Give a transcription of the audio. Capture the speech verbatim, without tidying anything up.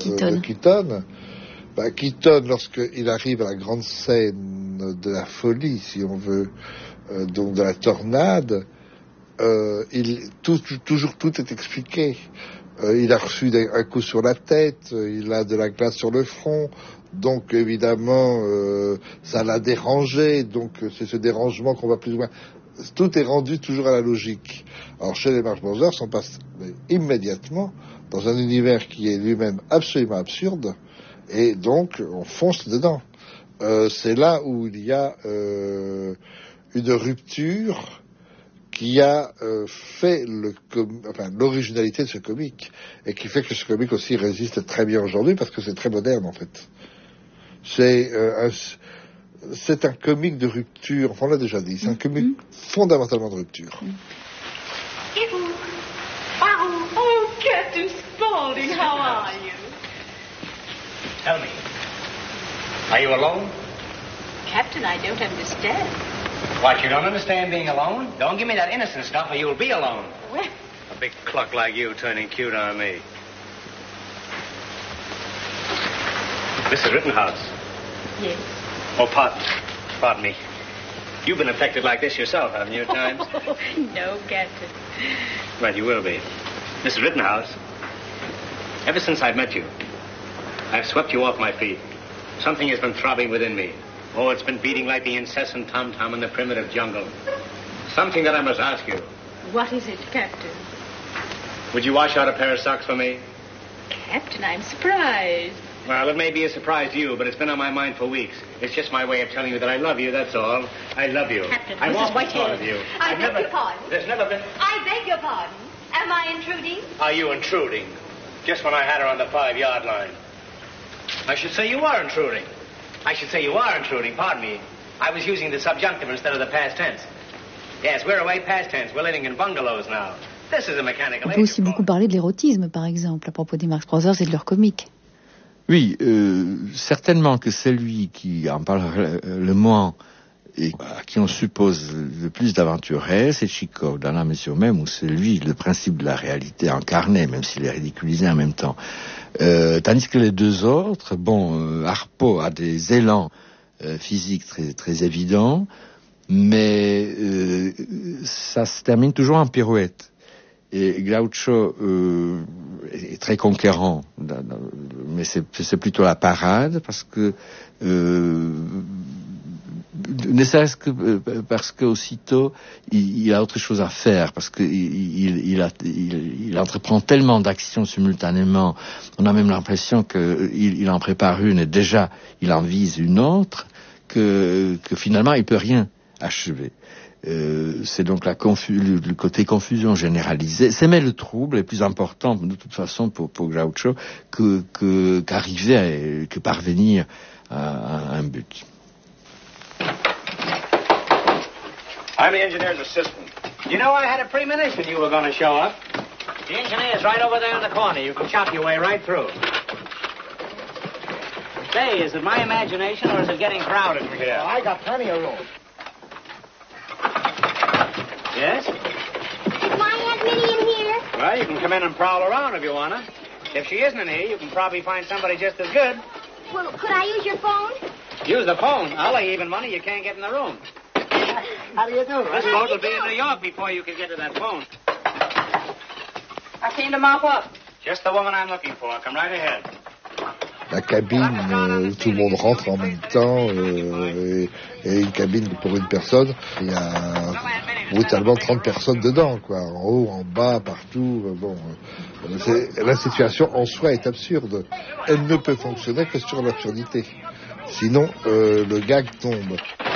Keaton. de Keaton. Bah, Keaton, lorsqu'il arrive à la grande scène de la folie, si on veut, euh, donc de la tornade, euh, il, tout, toujours tout est expliqué. Euh, il a reçu des, un coup sur la tête, il a de la glace sur le front, donc évidemment euh, ça l'a dérangé, donc c'est ce dérangement qu'on va plus ou moins... Tout est rendu toujours à la logique. Alors chez les Marx Brothers, on passe immédiatement dans un univers qui est lui-même absolument absurde, et donc on fonce dedans. Euh, c'est là où il y a euh, une rupture qui a euh, fait le com- enfin, l'originalité de ce comique, et qui fait que ce comique aussi résiste très bien aujourd'hui, parce que c'est très moderne en fait. C'est euh, un... C'est un comique de rupture, enfin on l'a déjà dit, c'est un comique mmh. fondamentalement de rupture. Mmh. Oh, oh, Captain Spaulding, how are you? Tell me, are you alone? Captain, I don't understand. What, you don't understand being alone? Don't give me that innocent stuff or you'll be alone. Well... A big cluck like you turning cute on me. Missus Rittenhouse. Yes? Oh, pardon. Pardon me. You've been affected like this yourself, haven't you, at times? Oh, no, Captain. Well, you will be. Missus Rittenhouse, ever since I've met you, I've swept you off my feet. Something has been throbbing within me. Oh, it's been beating like the incessant tom-tom in the primitive jungle. Something that I must ask you. What is it, Captain? Would you wash out a pair of socks for me? Captain, I'm surprised. Well, it may be a surprise to you, but it's been on my mind for weeks. It's just my way of telling you that I love you, that's all. I love you. Captain, I've Missus often Whitehead. thought of you. I I've beg never, your pardon. There's never been... I beg your pardon. Am I intruding? Are you intruding? Just when I had her on the five-yard line. I should say you are intruding. I should say you are intruding, pardon me. I was using the subjunctive instead of the past tense. Yes, we're away past tense. We're living in bungalows now. This is a mechanical... On peut aussi beaucoup parler de l'érotisme, par exemple, à propos des Marx Brothers et de leur comique. Oui, euh, certainement que celui qui en parle le moins et à qui on suppose le plus d'aventureux, c'est Tchekhov, dans la mesure même où c'est lui le principe de la réalité incarné, même s'il est ridiculisé en même temps. Euh, tandis que les deux autres, bon, euh, Harpo a des élans euh, physiques très, très évidents, mais euh, ça se termine toujours en pirouette. Et Groucho euh, est très conquérant, mais c'est, c'est plutôt la parade, parce que euh, ne serait-ce que parce qu'aussitôt il, il a autre chose à faire, parce que il, il, il, a, il, il entreprend tellement d'actions simultanément, on a même l'impression qu'il il en prépare une et déjà il en vise une autre, que, que finalement il peut rien achever. Euh, c'est donc la confu- le, le côté confusion généralisée. C'est mais le trouble est plus important de toute façon pour, pour Groucho que, que, qu'arriver à, que parvenir à, à un but. I'm the engineer's assistant. You know, I had a premonition you were going to show up. The engineer's right over there in the corner. You can chop your way right through. Say, is it my imagination or is it getting crowded in here? Oh, I got plenty of room. Yes? Is my Aunt Minnie in here? Well, you can come in and prowl around if you want to. If she isn't in here, you can probably find somebody just as good. Well, could I use your phone? Use the phone. I'll lay even money you can't get in the room. How do you do? This boat will be in New York before you can get to that phone. I came to mop up. Just the woman I'm looking for. Come right ahead. La cabine euh, où tout le monde rentre en même temps, euh, et, et une cabine pour une personne, il y a brutalement trente personnes dedans, quoi, en haut, en bas, partout. Euh, bon, euh, c'est, la situation en soi est absurde. Elle ne peut fonctionner que sur l'absurdité. Sinon, euh, le gag tombe.